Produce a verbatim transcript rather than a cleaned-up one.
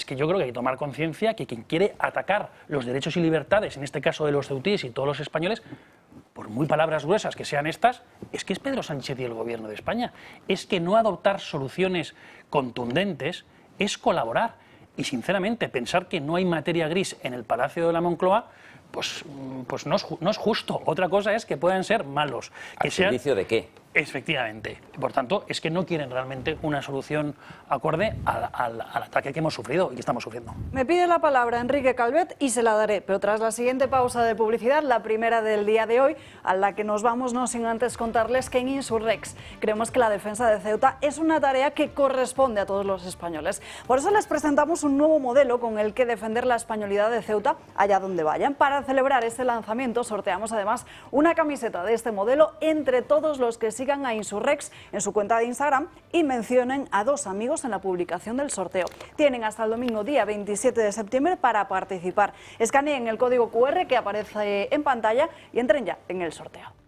que yo creo que hay que tomar conciencia que quien quiere atacar los derechos y libertades, en este caso de los ceutíes y todos los españoles, por muy palabras gruesas que sean estas, es que es Pedro Sánchez y el Gobierno de España. Es que no adoptar soluciones contundentes es colaborar. Y sinceramente, pensar que no hay materia gris en el Palacio de la Moncloa, pues, pues no, es, no es justo. Otra cosa es que puedan ser malos. Que ¿Al servicio de qué? Efectivamente. Por tanto, es que no quieren realmente una solución acorde al, al, al ataque que hemos sufrido y que estamos sufriendo. Me pide la palabra Enrique Calvet y se la daré, pero tras la siguiente pausa de publicidad, la primera del día de hoy, a la que nos vamos no sin antes contarles que en Insurrex creemos que la defensa de Ceuta es una tarea que corresponde a todos los españoles. Por eso les presentamos un nuevo modelo con el que defender la españolidad de Ceuta allá donde vayan. Para celebrar este lanzamiento sorteamos además una camiseta de este modelo entre todos los que sigan a Insurrex en su cuenta de Instagram y mencionen a dos amigos en la publicación del sorteo. Tienen hasta el domingo día veintisiete de septiembre para participar. Escaneen el código cu erre que aparece en pantalla y entren ya en el sorteo.